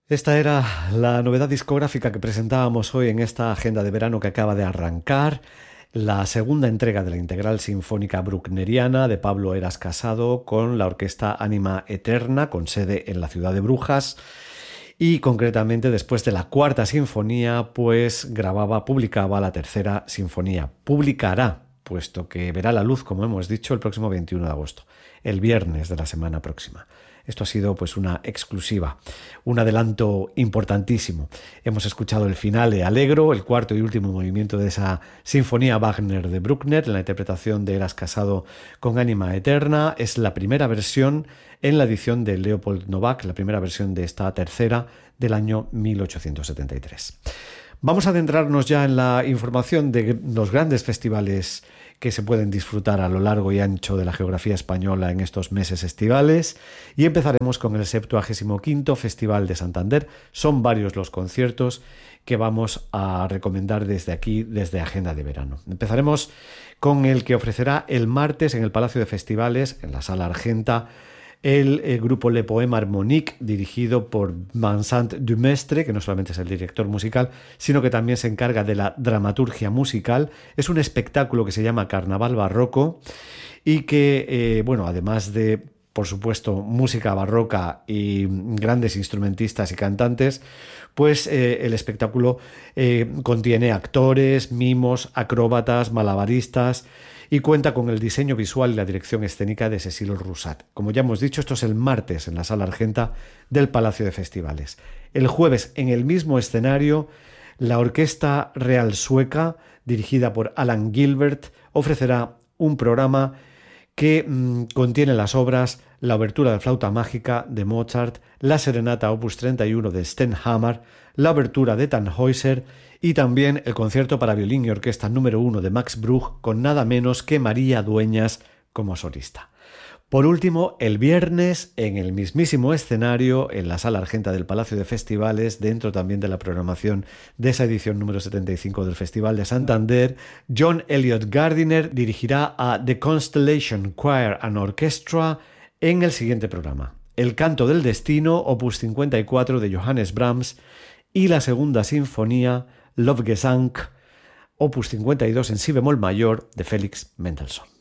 Esta era la novedad discográfica que presentábamos hoy en esta agenda de verano que acaba de arrancar, la segunda entrega de la Integral Sinfónica Bruckneriana de Pablo Heras Casado con la orquesta Ánima Eterna, con sede en la ciudad de Brujas, y concretamente después de la cuarta sinfonía, pues publicaba la tercera sinfonía. Publicará, puesto que verá la luz, como hemos dicho, el próximo 21 de agosto, el viernes de la semana próxima. Esto ha sido pues una exclusiva, un adelanto importantísimo. Hemos escuchado el finale Allegro, el cuarto y último movimiento de esa Sinfonía Wagner de Bruckner, en la interpretación de Heras Casado con Ánima Eterna. Es la primera versión en la edición de Leopold Novak, la primera versión de esta tercera del año 1873. Vamos a adentrarnos ya en la información de los grandes festivales que se pueden disfrutar a lo largo y ancho de la geografía española en estos meses estivales, y empezaremos con el 75º Festival de Santander. Son varios los conciertos que vamos a recomendar desde aquí, desde Agenda de Verano. Empezaremos con el que ofrecerá el martes en el Palacio de Festivales, en la Sala Argenta, el grupo Le Poème Harmonique, dirigido por Vincent Dumestre, que no solamente es el director musical, sino que también se encarga de la dramaturgia musical. Es un espectáculo que se llama Carnaval Barroco y que, además de, por supuesto, música barroca y grandes instrumentistas y cantantes, pues el espectáculo contiene actores, mimos, acróbatas, malabaristas, y cuenta con el diseño visual y la dirección escénica de Cécile Roussat. Como ya hemos dicho, esto es el martes en la Sala Argenta del Palacio de Festivales. El jueves, en el mismo escenario, la Orquesta Real Sueca, dirigida por Alan Gilbert, ofrecerá un programa que contiene las obras La Obertura de Flauta Mágica de Mozart, la Serenata Opus 31 de Stenhammar, la Obertura de Tannhäuser y también el concierto para violín y orquesta número 1 de Max Bruch, con nada menos que María Dueñas como solista. Por último, el viernes, en el mismísimo escenario, en la Sala Argenta del Palacio de Festivales, dentro también de la programación de esa edición número 75 del Festival de Santander, John Elliott Gardiner dirigirá a The Constellation Choir and Orchestra en el siguiente programa: El Canto del Destino, opus 54 de Johannes Brahms, y la segunda sinfonía, Lobgesang, opus 52 en si bemol mayor de Félix Mendelssohn.